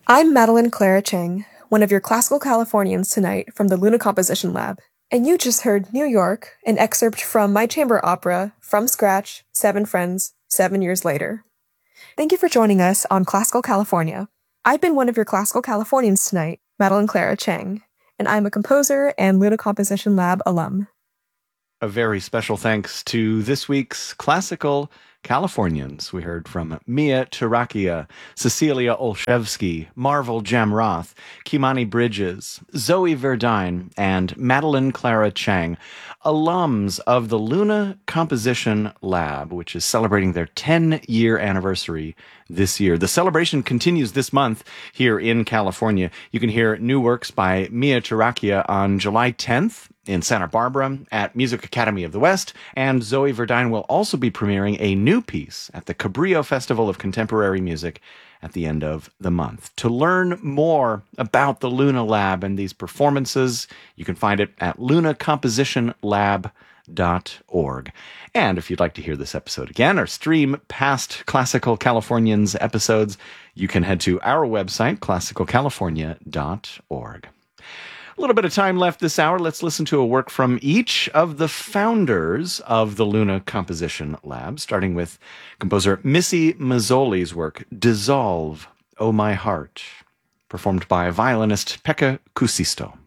I'm Madeline Clara Chang, one of your classical Californians tonight from the Luna Composition Lab. And you just heard New York, an excerpt from my chamber opera, From Scratch, Seven Friends, 7 Years Later. Thank you for joining us on Classical California. I've been one of your classical Californians tonight, Madeline Clara Chang, and I'm a composer and Luna Composition Lab alum. A very special thanks to this week's Classical Californians. We heard from Mia Tarakia, Cecilia Olszewski, Marvel Jamroth, Kimani Bridges, Zoe Verdine, and Madeline Clara Chang, alums of the Luna Composition Lab, which is celebrating their 10-year anniversary this year. The celebration continues this month here in California. You can hear new works by Mia Tarakia on July 10th in Santa Barbara at Music Academy of the West, and Zoe Verdine will also be premiering a new piece at the Cabrillo Festival of Contemporary Music at the end of the month. To learn more about the Luna Lab and these performances, you can find it at lunacompositionlab.org. And if you'd like to hear this episode again or stream past Classical Californians episodes, you can head to our website, classicalcalifornia.org. A little bit of time left this hour. Let's listen to a work from each of the founders of the Luna Composition Lab, starting with composer Missy Mazzoli's work, Dissolve, O My Heart, performed by violinist Pekka Kuusisto.